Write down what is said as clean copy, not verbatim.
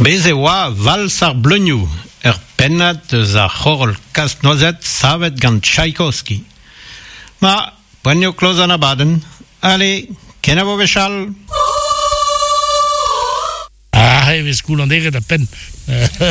Bez e oa vals ar bleugnoù, pennad eus ar c'horol kast-noazet savet gant Tchaïkovski. Ma, poenio kloz an abadenn, allez, ken a vo vechal. Ah, vi skulle an deret a pen.